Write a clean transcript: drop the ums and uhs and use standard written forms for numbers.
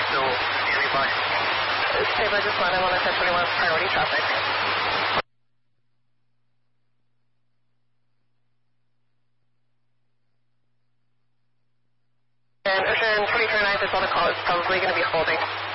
still standing by. Stay by, just let him on the 1021 priority traffic. And Ocean 2309 is on the call. It's probably going to be holding.